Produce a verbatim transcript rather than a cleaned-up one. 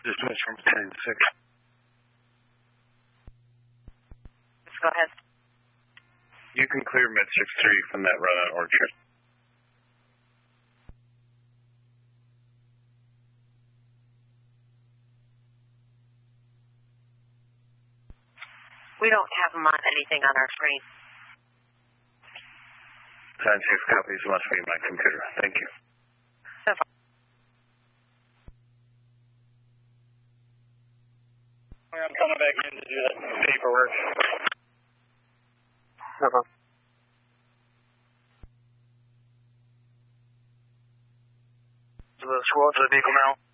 Dismiss from ten six. Let's go ahead. You can clear Med six three from that run on Orchard. We don't have them on anything on our screen. Sign six copies must be my computer. Thank you. So far. I'm coming back in to do that paperwork. No problem. So the squad to the vehicle now.